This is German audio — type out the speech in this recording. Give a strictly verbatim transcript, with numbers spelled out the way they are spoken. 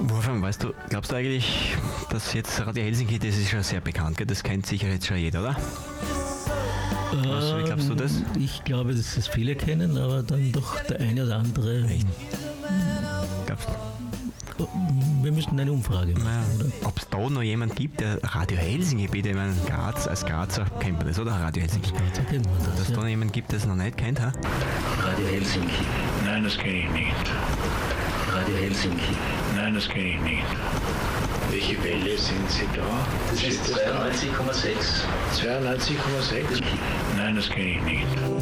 Wolfram, weißt du, glaubst du eigentlich, dass jetzt Radio Helsinki, das ist schon sehr bekannt, gell? Das kennt sicher jetzt schon jeder, oder? Was, wie glaubst du das? Ähm, Ich glaube, dass es viele kennen, aber dann doch der eine oder andere. Echt? Glaubst du? Wir müssten eine Umfrage machen, oder? Ob es da noch jemand gibt, der Radio Helsinki, bitte, ich meine, Graz, als Grazer kennt man das, oder? Radio Helsinki. Grazer kennt man das, Dass ja. da noch jemand gibt, der es noch nicht kennt, ha? Radio Helsinki. Nein, das kenne ich nicht. Radio Helsinki. Nein, das kenne ich nicht. Welche Welle sind Sie da? Das ist zweiundneunzig Komma sechs. zweiundneunzig Komma sechs? Nein, das kenne ich nicht.